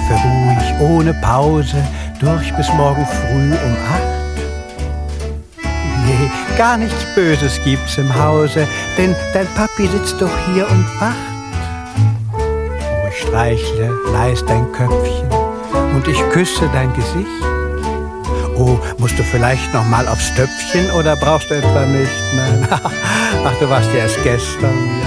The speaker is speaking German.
schlafe ruhig, ohne Pause, durch bis morgen früh um 8. Nee, gar nichts Böses gibt's im Hause, denn dein Papi sitzt doch hier und wacht. Oh, ich streichle leis dein Köpfchen und ich küsse dein Gesicht. Oh, musst du vielleicht noch mal aufs Stöpfchen oder brauchst du etwa nicht? Nein, ach, du warst ja erst gestern.